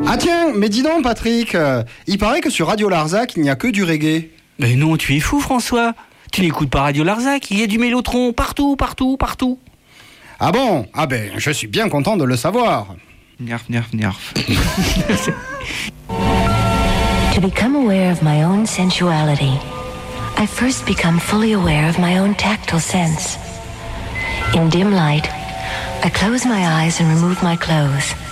Ah tiens, mais dis donc Patrick, il paraît que sur Radio Larzac, il n'y a que du reggae. Mais non, tu es fou François. Tu n'écoutes pas Radio Larzac, il y a du mélotron partout. Ah bon? Ah ben, je suis bien content de le savoir. Nerf. To become aware of my own sensuality, I first become fully aware of my own tactile sense. In dim light, I close my eyes and remove my clothes.